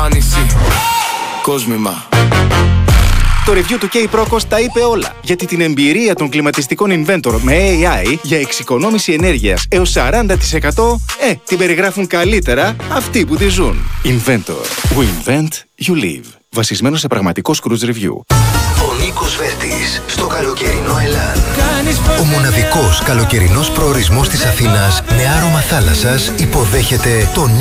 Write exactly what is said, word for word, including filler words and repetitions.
νησί. Κόσμημα. Το review του K-Procos τα είπε όλα, γιατί την εμπειρία των κλιματιστικών Inventor με έι άι για εξοικονόμηση ενέργειας έως σαράντα τοις εκατό, ε, την περιγράφουν καλύτερα αυτοί που τη ζουν. Inventor. We invent, you live. Βασισμένο σε πραγματικό cruise review. Ο Νίκος Βέρτης στο καλοκαιρινό Ελάν. Ο μοναδικός καλοκαιρινός προορισμός της Αθήνας με άρωμα θάλασσας υποδέχεται τον